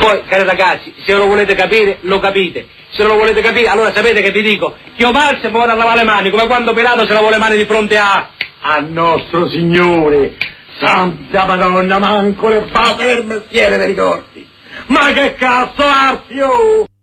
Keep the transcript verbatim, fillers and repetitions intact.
Poi, cari ragazzi, se lo volete capire, lo capite. Se non lo volete capire, allora sapete che vi dico? Che io Marse mi vado a lavare le mani, come quando Pilato se lava le mani di fronte a... a nostro Signore. Santa Madonna, manco le fate del mestiere dei ricordi. Ma che cazzo, Arzio!